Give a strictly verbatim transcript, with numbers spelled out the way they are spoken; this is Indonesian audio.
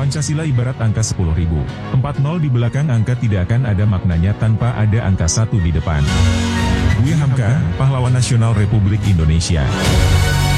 Pancasila ibarat angka sepuluh ribu. Empat nol di belakang angka tidak akan ada maknanya tanpa ada angka satu di depan. Buya Hamka, pahlawan nasional Republik Indonesia.